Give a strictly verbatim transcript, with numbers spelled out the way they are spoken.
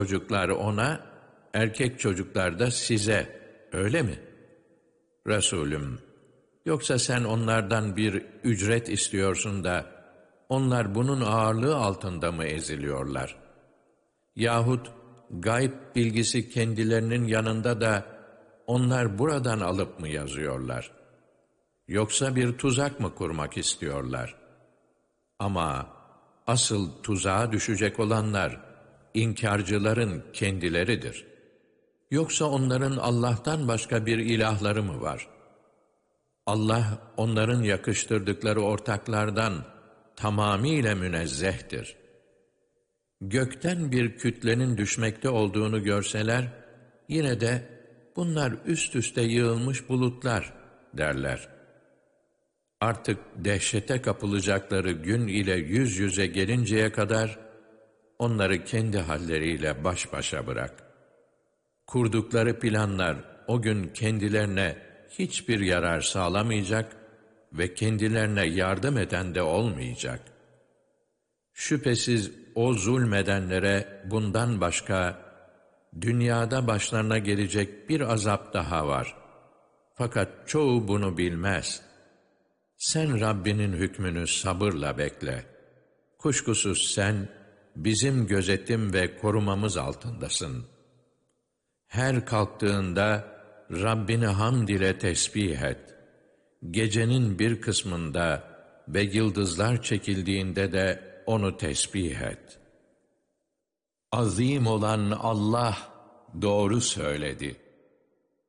Çocuklar ona, erkek çocuklar da size, öyle mi? Resulüm, yoksa sen onlardan bir ücret istiyorsun da, onlar bunun ağırlığı altında mı eziliyorlar? Yahut gayb bilgisi kendilerinin yanında da, onlar buradan alıp mı yazıyorlar? Yoksa bir tuzak mı kurmak istiyorlar? Ama asıl tuzağa düşecek olanlar, inkarcıların kendileridir. Yoksa onların Allah'tan başka bir ilahları mı var? Allah onların yakıştırdıkları ortaklardan tamamiyle münezzehtir. Gökten bir kütlenin düşmekte olduğunu görseler, yine de bunlar üst üste yığılmış bulutlar derler. Artık dehşete kapılacakları gün ile yüz yüze gelinceye kadar, onları kendi halleriyle baş başa bırak. Kurdukları planlar o gün kendilerine hiçbir yarar sağlamayacak ve kendilerine yardım eden de olmayacak. Şüphesiz o zulmedenlere bundan başka, dünyada başlarına gelecek bir azap daha var. Fakat çoğu bunu bilmez. Sen Rabbinin hükmünü sabırla bekle. Kuşkusuz sen, bizim gözetim ve korumamız altındasın. Her kalktığında Rabbini hamd ile tesbih et. Gecenin bir kısmında ve yıldızlar çekildiğinde de onu tesbih et. Azim olan Allah doğru söyledi.